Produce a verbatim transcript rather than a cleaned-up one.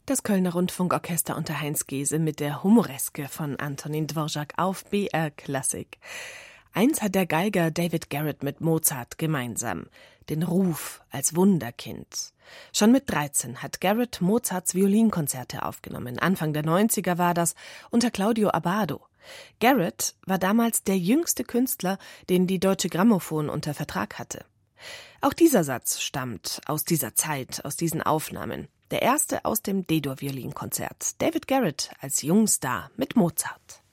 Das Kölner Rundfunkorchester unter Heinz Gese mit der Humoreske von Antonin Dvorak auf B R Klassik. Eins hat der Geiger David Garrett mit Mozart gemeinsam: den Ruf als Wunderkind. Schon mit dreizehn hat Garrett Mozarts Violinkonzerte aufgenommen. Anfang der neunziger war das, unter Claudio Abbado. Garrett war damals der jüngste Künstler, den die Deutsche Grammophon unter Vertrag hatte. Auch dieser Satz stammt aus dieser Zeit, aus diesen Aufnahmen. Der erste aus dem D-Dur-Violinkonzert. David Garrett als Jungstar mit Mozart.